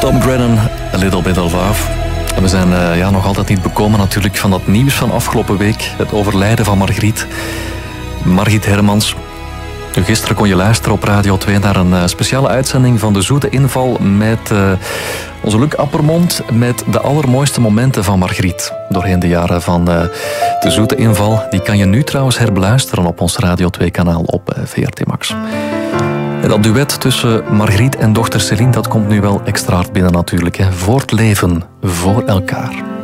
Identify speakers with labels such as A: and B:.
A: Tom Grennan, A Little Bit of Love. En we zijn nog altijd niet bekomen natuurlijk van dat nieuws van afgelopen week. Het overlijden van Margriet Hermans. Gisteren kon je luisteren op Radio 2 naar een speciale uitzending van De Zoete Inval met onze Luc Appermond met de allermooiste momenten van Margriet doorheen de jaren van De Zoete Inval. Die kan je nu trouwens herbeluisteren op ons Radio 2-kanaal op VRT Max. En dat duet tussen Margriet en dochter Céline, dat komt nu wel extra hard binnen natuurlijk. Hè. Voor het leven, voor elkaar.